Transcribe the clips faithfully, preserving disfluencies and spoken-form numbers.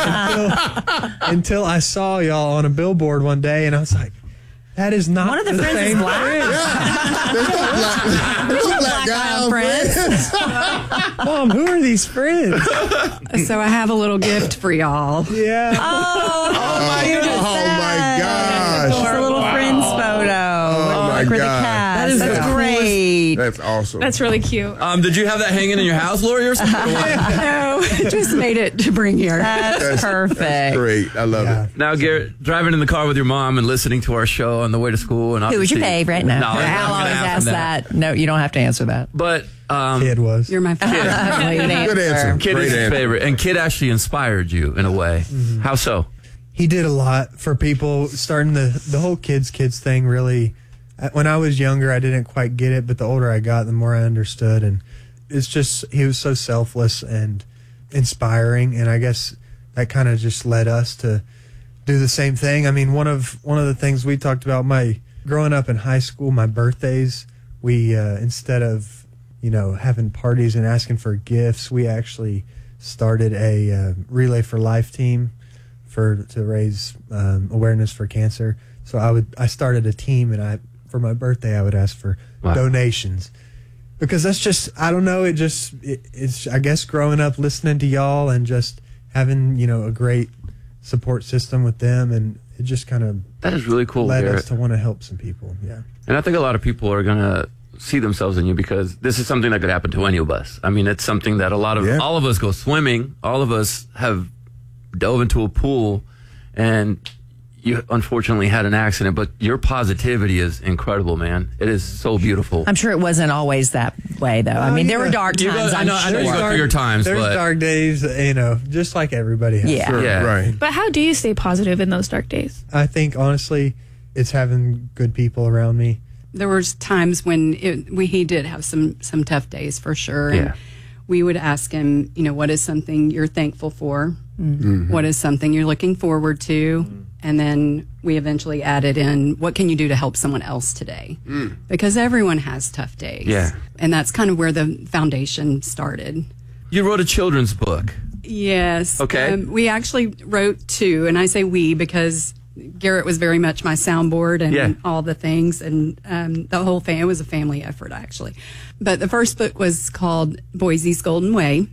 until, until I saw y'all on a billboard one day, and I was like, that is not one of the, the friends same is black. friend. Yeah. There's no black, there's no black guy on friends. Mom, who are these friends? So I have a little gift for y'all. Yeah. Oh, Oh, oh my gosh. It's a little Wow. friends photo. Oh, my for the God. cast. That is That's the great. That's awesome. That's really cute. Um, did you have that hanging in your house, Lori, or something? No, just made it to bring here. That's, perfect. That's great. I love Yeah. it. Now, Garrett, driving in the car with your mom and listening to our show on the way to school, and Who was your obviously- favorite? No, No, I'm I'll gonna always ask him ask that. No, you don't have to answer that. But um, Kid was. You're my favorite. Good answer. Kid Great is your answer. favorite, and Kid actually inspired you in a way. Mm-hmm. How so? He did a lot for people, starting the, the whole kids, kids thing really. When I was younger, I didn't quite get it, but the older I got, the more I understood. And it's just, he was so selfless and inspiring. And I guess that kind of just led us to do the same thing. I mean, one of, one of the things we talked about, my growing up in high school, my birthdays, we, uh, instead of, you know, having parties and asking for gifts, we actually started a uh, Relay for Life team for to raise um, awareness for cancer. So I would I started a team, and I for my birthday I would ask for Wow. donations, because that's just, I don't know, it just it, it's I guess growing up listening to y'all and just having, you know, a great support system with them, and it just kind of That is really cool, led Garrett. us to want to help some people. Yeah. And I think a lot of people are going to see themselves in you, because this is something that could happen to any of us. I mean, it's something that a lot of, Yeah. all of us go swimming. All of us have dove into a pool, and you unfortunately had an accident, but your positivity is incredible, man. It is so beautiful. I'm sure it wasn't always that way, though. I mean, there yeah. were dark You go- times. I I'm know- I know sure. you go through your times, There's but- dark days, you know, just like everybody has. Yeah. Sure, Yeah. Right. But how do you stay positive in those dark days? I think honestly, it's having good people around me. There was times when it, we he did have some some tough days for sure. And Yeah. we would ask him, you know, what is something you're thankful for? What is something you're looking forward to? And then we eventually added in, what can you do to help someone else today? Because everyone has tough days. Yeah. And that's kind of where the foundation started. You wrote a children's book. Yes. Okay. Um, we actually wrote two, and I say we because Garrett was very much my soundboard and Yeah. all the things, and um, the whole thing. It was a family effort, actually. But the first book was called Boise's Golden Way,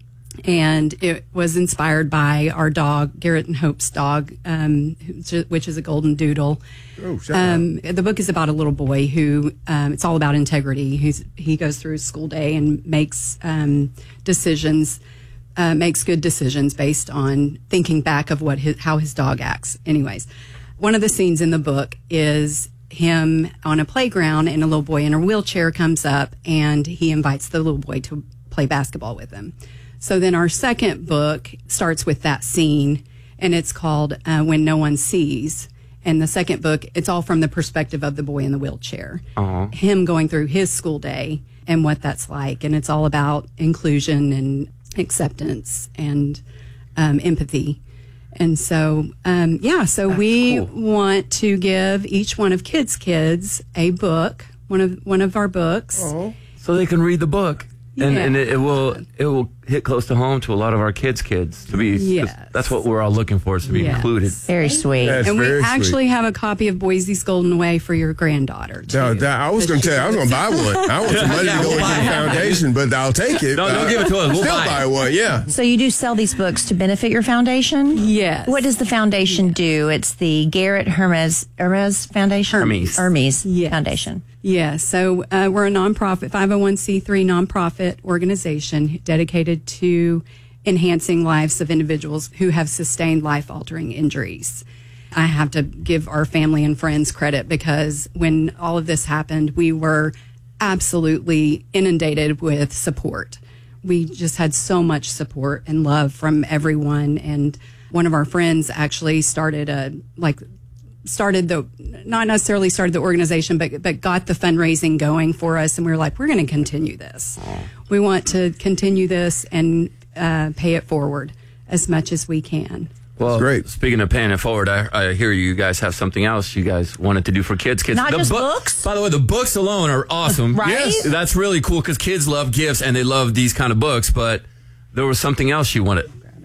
and it was inspired by our dog, Garrett and Hope's dog, um, which is a golden doodle. Oh, shout out. Um, the book is about a little boy who, um, it's all about integrity. He's, he goes through his school day and makes um, decisions, uh, makes good decisions based on thinking back of what his, how his dog acts. Anyways, one of the scenes in the book is him on a playground, and a little boy in a wheelchair comes up, and he invites the little boy to play basketball with him. So then our second book starts with that scene, and it's called uh, When No One Sees. And the second book, it's all from the perspective of the boy in the wheelchair. Uh-huh. Him going through his school day and what that's like. And it's all about inclusion and acceptance and um, empathy. And so, um, yeah, so we cool. want to give each one of Kids Kids a book, one of one of our books. So they can read the book. And, Yeah. and it, it will it will hit close to home to a lot of our kids' kids to be. 'cause Yes. That's what we're all looking for, is to be Yes. included. Very sweet. That's And we very actually sweet. have a copy of Boise's Golden Way for your granddaughter, too. No, that, I was going to tell you, I was going to buy one. I want some money Yeah, to go we'll into buy the it. foundation, but I'll take it. No, don't Uh, give it to us. We'll still buy it. buy one, yeah. So you do sell these books to benefit your foundation? Yes. What does the foundation do? It's the Garrett Hermes Hermes Foundation. Hermes. Hermes Yes. Foundation. Yeah, so uh, we're a nonprofit, five oh one c three nonprofit organization dedicated to enhancing lives of individuals who have sustained life-altering injuries. I have to give our family and friends credit, because when all of this happened, we were absolutely inundated with support. We just had so much support and love from everyone. And one of our friends actually started a, like, started the, not necessarily started the organization, but but got the fundraising going for us, and we were like, we're going to continue this. We want to continue this and uh, pay it forward as much as we can. Well, great. Speaking of paying it forward, I, I hear you guys have something else you guys wanted to do for kids. Kids, Not the just book- books? By the way, the books alone are awesome. Right? Yes. That's really cool, because kids love gifts and they love these kind of books. But there was something else you wanted.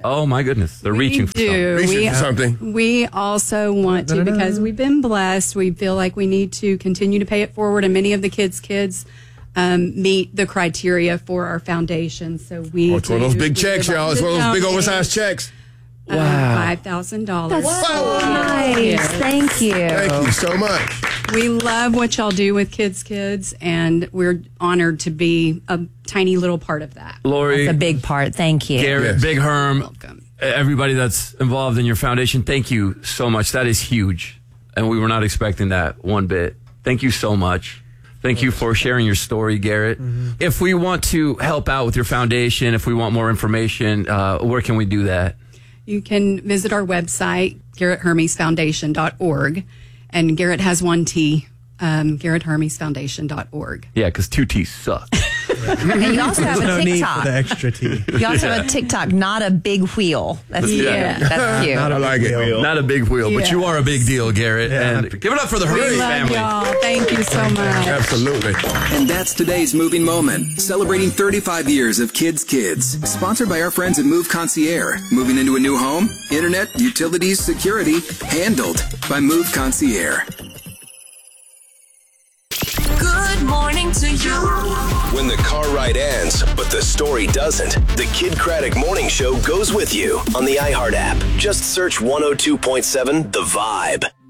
Oh my goodness, they're reaching for do. something. Reaching we, for something. We also want to, because we've been blessed, we feel like we need to continue to pay it forward, and many of the kids' kids um, meet the criteria for our foundation. So we Oh, it's one of those do- big we checks, would y'all. like It's to one of those big donate, oversized checks. uh, five thousand dollars. That's so nice. Thank you. Thank you so much. We love what y'all do with Kids Kids, and we're honored to be a tiny little part of that. Lori, That's a big part. Thank you. Garrett, Yes. Big Herm, Welcome. everybody that's involved in your foundation, thank you so much. That is huge. And we were not expecting that one bit. Thank you so much. Thank you for sharing your story, Garrett. Mm-hmm. If we want to help out with your foundation, if we want more information, uh, where can we do that? You can visit our website, garrett hermes foundation dot org, and Garrett has one T, um, garrett hermes foundation dot org. Yeah, because two T's suck. And you also have No a need for TikTok. the extra T. You also have a TikTok, not a big wheel. That's Yeah. cute. That's cute. Not I a like big it. wheel. Not a big wheel, but you are a big deal, Garrett. Yeah. And give it up for the We Hermes love family. y'all. Thank you so much. Absolutely. And that's today's moving moment, celebrating thirty-five years of Kids Kids. Sponsored by our friends at Move Concierge. Moving into a new home, internet, utilities, security, handled by Move Concierge. Good morning to you. When the car ride ends, but the story doesn't, the Kid Craddock Morning Show goes with you on the iHeart app. Just search one oh two point seven The Vibe.